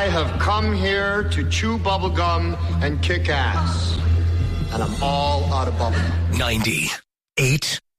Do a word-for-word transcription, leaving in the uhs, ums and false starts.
I have come here to chew bubblegum and kick ass. And I'm all out of bubblegum. ninety-eight